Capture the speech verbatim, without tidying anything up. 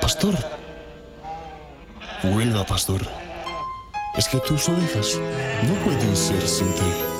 Pastor. Vuelva, pastor. Es que tus ovejas no pueden ser sin ti.